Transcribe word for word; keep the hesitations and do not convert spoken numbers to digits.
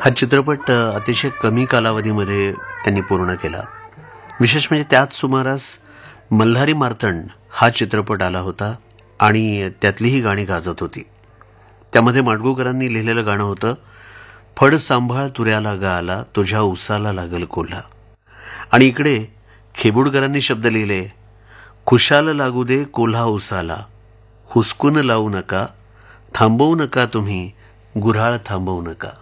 हा चित्रपट अतिशय कमी कालावधीमध्ये त्यांनी पूर्ण केला. विशेष म्हणजे त्याच सुमारास मल्हारी मार्तंड हा चित्रपट आला होता आणि त्यातली ही गाणी गाजत होती. त्यामध्ये माडगूळकरांनी लिहिलेलं गाणं होतं, फड सांभाळ तुऱ्याला गा आला, तुझ्या उसाला लागल कोल्हा. आणि इकडे खेबुडकरांनी शब्द लिहिले, खुशाल लागू दे कोल्हा उसाला, हुसकून लावू नका, थांबवू नका तुम्ही, गुऱ्हाळ थांबवू नका.